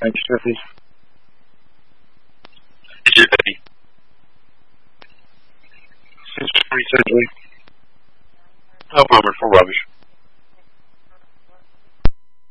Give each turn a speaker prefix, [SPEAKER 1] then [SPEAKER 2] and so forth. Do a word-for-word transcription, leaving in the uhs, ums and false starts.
[SPEAKER 1] Thank you, Smithy.
[SPEAKER 2] Thank you, Eddie.
[SPEAKER 1] Since research,
[SPEAKER 2] No moment for rubbish.